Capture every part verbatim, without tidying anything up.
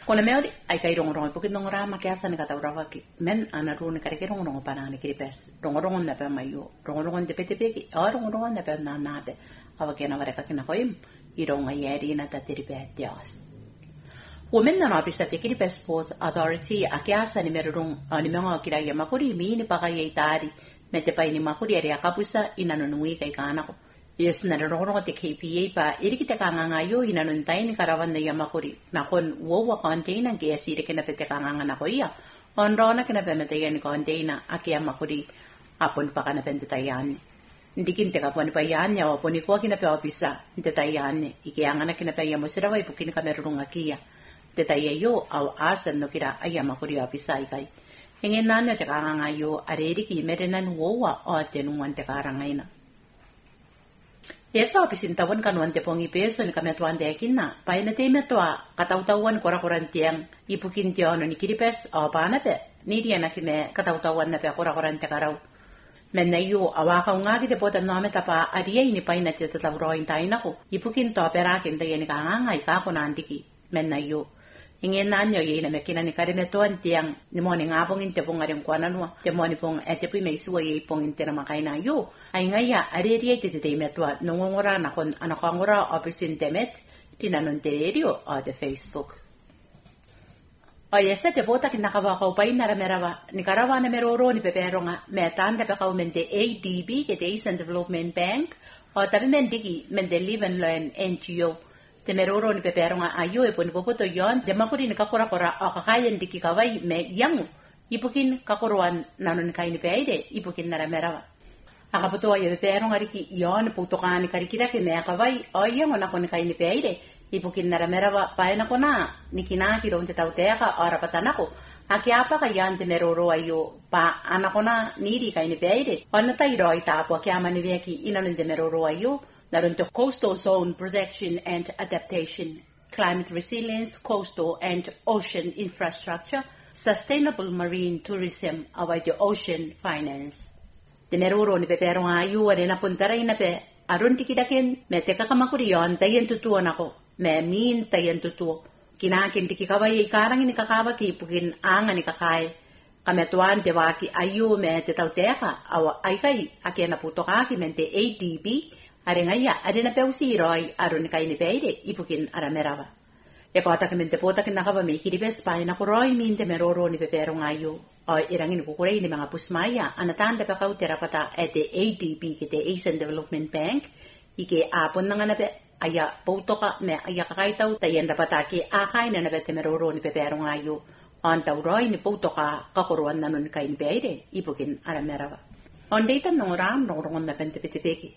Kona meori ai kai rongorongo pukin nongorama ke asa ni kata urawa ki men ana rune kare ke rongorongo panani kiri pes rongorongo na pe mayo rongorongo de pete peki a rongorongo na pe na na pe awa ke na vareka kina koim I ronga yeri na tatiri pe dios women na opisa te kiri pes sports authority a ke asa ni merong ani mengo kira ya makuri mi ni paka ye tari me te pai ni makuri ari akapusa ina no nui kai kana ko yes na rongorongo te K P A pa iri kita kanganga yo ina no ntai ni karawan na yamakuri na kon wowa container ke asire ke na te kanganga na ko ia on rona ke na pe mete ni container aki yamakuri apon pa kana pente tayani ndikin te kapon pa yan ya oponi ko kina pe opisa te tayani ike anga na kina pe yamosira wa ipukini kamerunga kia te tayayo au asen no kira ayamakuri opisa ikai hingen nanya te kanganga yo areri ki merenan wowa o te nungan te karangaina Yes, opisin tawon kanuan te pongi peso ni kami tuan de kinna. Pai na te metua katau-tauan kora-koran tiang ipukin tiono ni kiripes o pana pe. Ni dia na kime katau-tauan na pe kora-koran te karau. Men na yu awaka ungagi te pota no tapa adia ini pai na te tatawroin taina ko. Ipukin to perakin te yani kanganga ikako na andiki. Men na yu. Ingin nanyo ye na mekina ni kare metuan tiang ni mo ni ngapongin te pong aring kuana nua. Te mo ni pong ete pui may suwa ye pongin te na makaina yu. Ay ngaya areri te te metua nungongora na kon anakongora opisin temet tinanon tererio o de Facebook. O yesa te bota ki nakawa kau pai na ramerawa ni karawa na meroro ni peperonga me tanda pe kau mente A D B ke te Asian Development Bank o tabi mendiki mente Live and Learn N G O te meroro ni peperonga ayo e poni popoto yon de makuri ni kakora kora o kakayan diki kawai me yangu ipukin kakoroan nanon kaini peaire ipukin na ramerawa. Akaputua ye peperonga riki yon putokani karikira ke me akawai o yangu na koni kaini peaire ipukin na ramerawa paena kona nikina ki ronte tauteka ora patanako aki apa ka yante meroro ayo pa anakona niri kaini peaire ona tai roi tapo ki amani veki inonde meroro ayo naronto coastal zone protection and adaptation climate resilience coastal and ocean infrastructure sustainable marine tourism awai the ocean finance de meroro ni peperonga ayo arena puntara ina pe aron tikidaken me te kakamakuri yon tayen tutuo nako me min tayen tutuo kinakin tiki kawai ikarang ni kakawa ki pukin anga ni kakai kametuan te waki ayo me te tauteka awa aikai akena putoka ki mente A D B arengaya arena peusi roi aron kai ni peire ipukin aramerawa e kota ke mente pota kinakawa me kiribes pa ina ko roi min te meroro ni peperong ayo o irangin ko kurei ni mga pusmaya anatanda pa kau terapata ete A D B kite Asian Development Bank ike apon nga nape aya pautoka me aya kakaitaw tayen dapata ki akay na nape te meroro ni peperong ayo on tauroi ni pautoka kakuruan nanon kay ni peire ipukin aramerawa on data nongram nongongon na pente pitipeki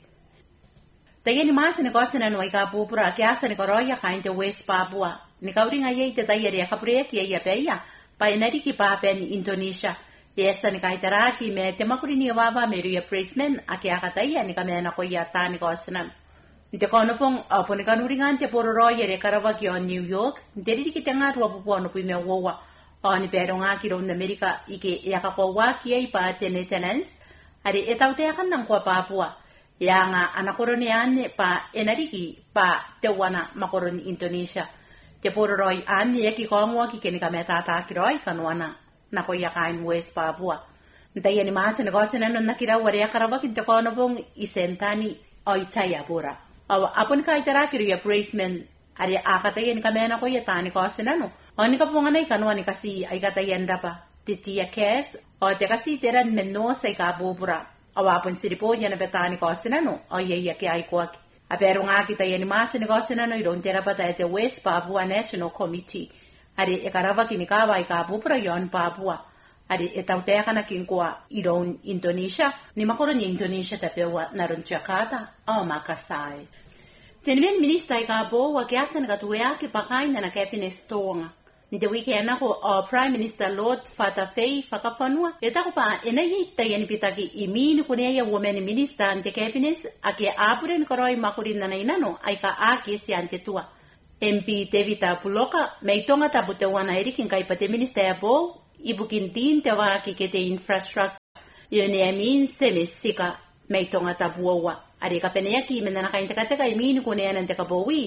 tayen ni masa ni kosa na nuay kapupura kiasa ni koroya kainte West Papua ni kauring ayay te tayari akapureki ay apeya painari ki papen Indonesia yesa ni kaitaraki me te makuri ni wawa me reappraisement aki akataya ni kamena ko yata ni kosa na Nte kono pong apo ni kanuringan te poro roya re karawaki on New York nte riri ki tenga tuwa pupo no pui me wowa o ni pero nga ki ron Amerika ike yakakowa ki ay pa te Netherlands ari etau te akan nang kwa Papua ya nga anakoro ni ane pa enariki pa te wana makoro ni Indonesia te poro roy ane yaki kongwa ki keni kametata ki roy kanwana nako yakain West Papua nte yani maasa ni kosa nanon nakira wari akarawaki nte kono pong isentani o itaya pura awa apon ka itara ki reappraisement ari akatayen kamena ko yatani ko sinano oni ka punganay kanwani kasi ay katayen dapa titiya kes o te kasi teran menno sa ka bubura awa apon siripo niya na betani ko sinano o yeya ki ay ko apero nga kita yan mas ni ko sinano iron tera pata ete West Papua National Committee ari ekarava kinikawa ay ka bubura yon Papua ari etautea kana kinkua iron Indonesia ni makoro ni Indonesia tapewa naron Jakarta o Makassar tenmen minister ka bo wa kiasa na katuya ki pakain na cabinet stonga nde weekend ako o Prime Minister Lord Fatafei fakafanua eta ko pa enayi tayen pitaki imini kuneya women minister ante cabinet ake apuren koroi makurin na inano ay ka aki si ante tua M P Tevita Puloka meitonga tabute wana erikin kai pate minister ya bo ibukin tin te waki kete infrastructure yone amin semesika meitonga tabuwa ari ka penea ki mena na kainte kateka imini kune nante ka bowi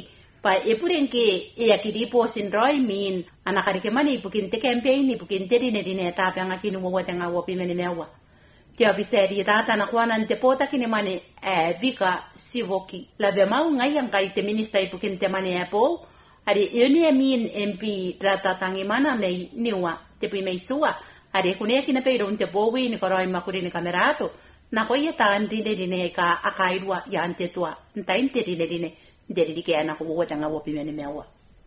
pa epuren ke e akiripo sinroi min anakarike mani ipukin te campaign ipukin te dine dine ta panga kinu wo tenga wo pimene mewa te abiseri tata na kwana te pota kini mani e vika sivoki la be mau ngai ang kai te minister ipukin te mani apo ari yoni min M P trata tangi mana mei niwa te pi mei sua ari kune kina pe ron te bowi ni koroi makuri ni kamerato na koye ta ndine dine ka akairwa ya ante tua ntain te dine dine Dedi ke ana ko wota nga wopi mene mewa.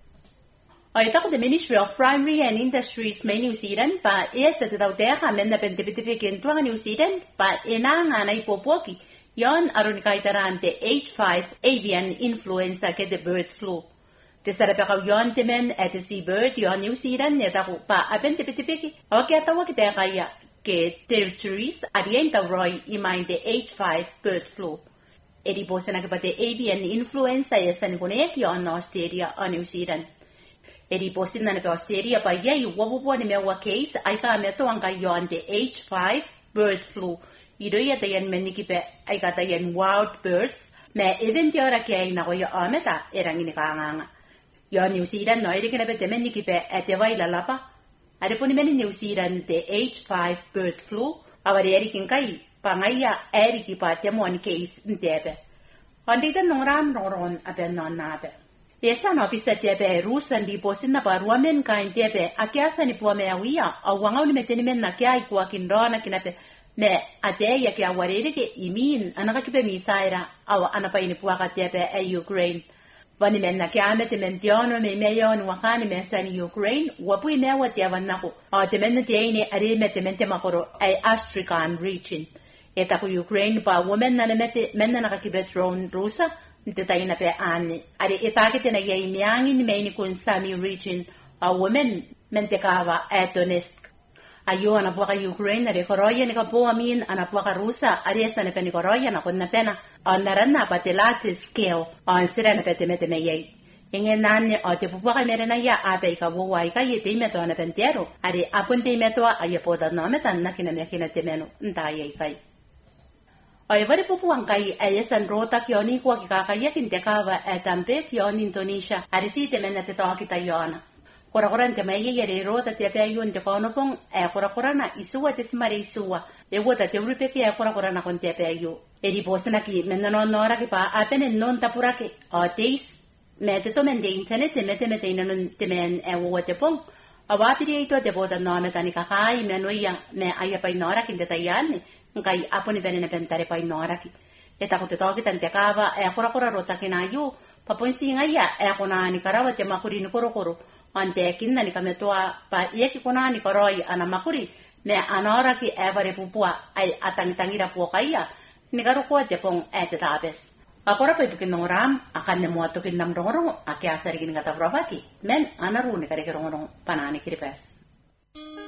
Ai ta ko the Ministry of Primary and Industries me New Zealand pa esa te tau terra menna pentepitipi ke ntua New Zealand pa ena nga na ipopoki yon aron kaitarante H five avian influenza ke the bird flu. Te sara pe ka yon te men at the sea bird yon New Zealand ne ta ko pa apentepitipi o ke atawa ke te kaya ke territories adienta roi i mind the H five bird flu. Edi posena ke pate avian influenza yesan kone ki on Australia on New Zealand. Edi posina ne Australia pa ye wabubo ne mewa case ai ka me to anga yon de H five bird flu. Ido ya te yan meniki pe ai ka te yan wild birds me event yora ke ai na ko ya ameta erangi ne kaanga. Yo New Zealand no edi kene pe te meniki pe ate vai la lapa. Ade poni meni New Zealand de H five bird flu awari eri kinkai pangaya eri ki pa te mon case ntebe. Andi ta nongram noron ape non nabe. Esa no pisa te be rusan di posina pa ruamen ka ntebe akiasa ni po me awia awanga ni meteni men na kia ikwa kindona kinape me ate ya kia warere ke imin anaka kipe misaira awa anapa ini puaka te be e Ukraine. Vani men na kia mete mentiono me meyon wakani mesani Ukraine wapu me wa te avanako. A te men te ine are mete mente makoro ai Astrican region. Eta ku Ukraine pa women na mete menna na kakibe drone rusa nte taina pe ani ari eta ke tena ye miangi ni meini kun Sami region a women mente kava Donetsk ayo ana bwaka Ukraine re koroya ni kapo amin ana bwaka rusa ari esa ne peni koroya na konna pena anaranna pa te large scale on sira na pete mete me ye enge nanne o te bwaka mere na ya ape ka wo wai ka ye te meto na pentero ari apunte meto aye poda na meta na kina me kina te meno nta ye kai Ai vari pupuang kai ayesan rota ki oni kwa ki kakaya kinte kawa e tampe ki oni Indonesia arisi te mena te toa kita yona. Kora kora nte mai yere rota te pe ayun te kono pong e kora kora na isua te simare isua. E wota te uripe ki e kora kora na kon te pe ayu. E di posena ki mena non nora ki pa apene non tapura ke o teis me te to men de internet te mete mete ina non te men e wo te pong. Awa piri ito te bota no me tani kakai me no ya me aya pa nora kinte tayane. Ngai aponi venene pentare pa inoraki eta ko te toki tante kava e akora kora rota kina yu papon singa ya e kona ni karawa te makuri ni korokoro ante kinna ni kametoa pa yeki kona ni koroi ana makuri me anoraki e vare pupua ai atangitangira puokaya ni karoko te pong e te tabes akora pa ipukin ram akan ne moto kin nam rongo ake asari kin ngata frobaki men anaru ni kare rongo panani kiripes